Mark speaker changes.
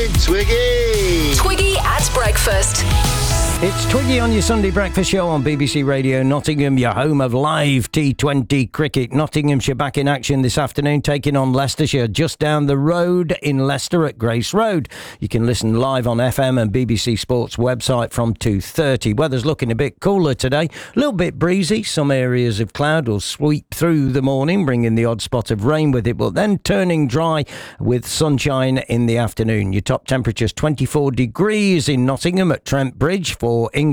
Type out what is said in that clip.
Speaker 1: morning, Twiggy.
Speaker 2: Twiggy at breakfast.
Speaker 3: It's Twiggy on your Sunday breakfast show on BBC Radio Nottingham, your home of live T20 cricket. Nottinghamshire back in action this afternoon, taking on Leicestershire just down the road in Leicester at Grace Road. You can listen live on FM and BBC Sports website from 2:30. Weather's looking a bit cooler today, a little bit breezy. Some areas of cloud will sweep through the morning, bringing the odd spot of rain with it, but then turning dry with sunshine in the afternoon. Your top temperatures 24 degrees in Nottingham at Trent Bridge for England